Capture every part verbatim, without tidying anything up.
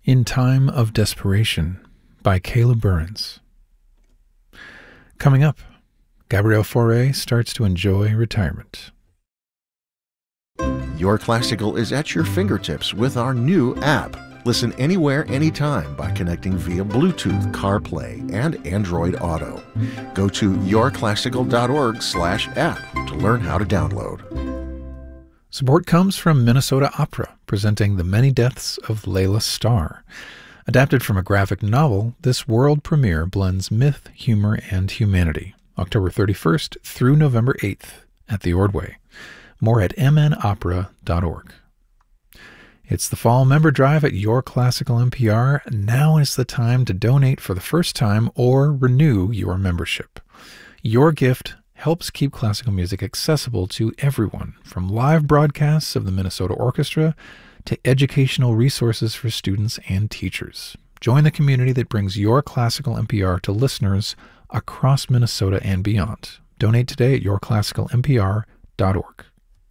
In Time of Desperation by Caleb Burns. Coming up, Gabrielle Fauré starts to enjoy retirement. Your Classical is at your fingertips with our new app. Listen anywhere, anytime by connecting via Bluetooth, CarPlay, and Android Auto. Go to yourclassical.org slash app to learn how to download. Support comes from Minnesota Opera, presenting The Many Deaths of Layla Starr. Adapted from a graphic novel, this world premiere blends myth, humor, and humanity. October thirty-first through November eighth at the Ordway. More at m n opera dot org. It's the fall member drive at Your Classical N P R. Now is the time to donate for the first time or renew your membership. Your gift helps keep classical music accessible to everyone, from live broadcasts of the Minnesota Orchestra to educational resources for students and teachers. Join the community that brings Your Classical N P R to listeners across Minnesota and beyond. Donate today at your classical n p r dot org.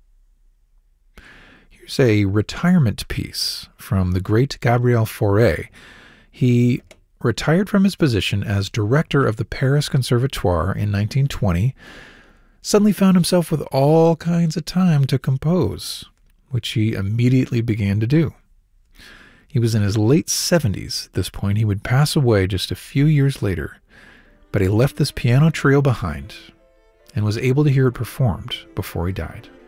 Here's a retirement piece from the great Gabrielle Fauré. He retired from his position as director of the Paris Conservatoire in nineteen twenty, suddenly found himself with all kinds of time to compose, which he immediately began to do. He was in his late seventies at this point. He would pass away just a few years later, but he left this piano trio behind and was able to hear it performed before he died.